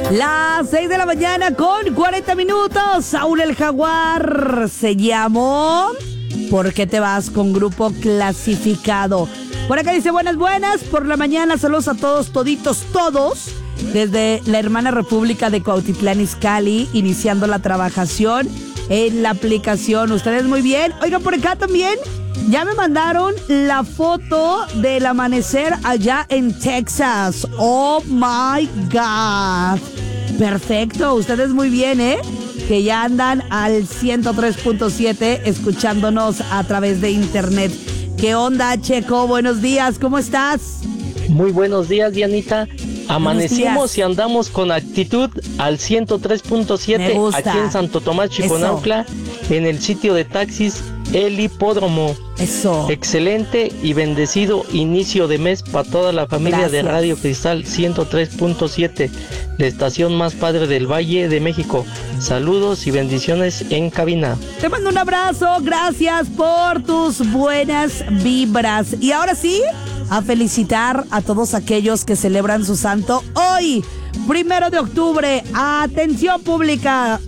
Las 6 de la mañana con 40 minutos. Saúl el Jaguar se llamó ¿Por qué te vas con Grupo Clasificado? Por acá dice buenas, por la mañana, saludos a todos, toditos, todos, desde la hermana República de Cuautitlán Izcalli, iniciando la trabajación en la aplicación. Ustedes muy bien. Oigan, por acá también ya me mandaron la foto del amanecer allá en Texas. Oh my God. Perfecto, ustedes muy bien, que ya andan al 103.7 escuchándonos a través de internet. ¿Qué onda, Checo? Buenos días, ¿cómo estás? Muy buenos días, Dianita. Amanecimos y andamos con actitud al 103.7 aquí en Santo Tomás, Chiconauhtla, en el sitio de taxis El Hipódromo. Eso. Excelente y bendecido inicio de mes para toda la familia. Gracias. De Radio Cristal 103.7, la estación más padre del Valle de México. Saludos y bendiciones en cabina. Te mando un abrazo, gracias por tus buenas vibras. Y ahora sí, a felicitar a todos aquellos que celebran su santo hoy, 1 de octubre. Atención pública.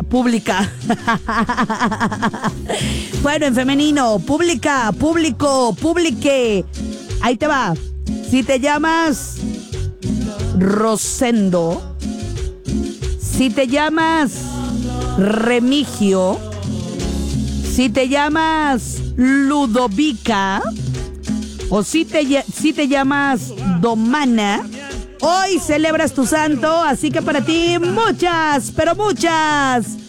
Bueno, en femenino, pública, público, publique. Ahí te va. Si te llamas Rosendo, si te llamas Remigio, si te llamas Ludovica, o si te llamas Domana, hoy celebras tu santo, así que para ti muchas, pero muchas